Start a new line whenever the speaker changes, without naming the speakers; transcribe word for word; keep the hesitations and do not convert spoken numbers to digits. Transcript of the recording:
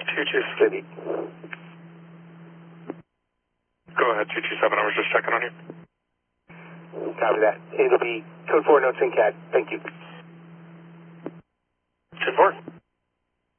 two two seven. Go ahead, two two seven. I was just checking on you.
Copy that. It'll be code four, no SYNCAD. Thank you.
ten four.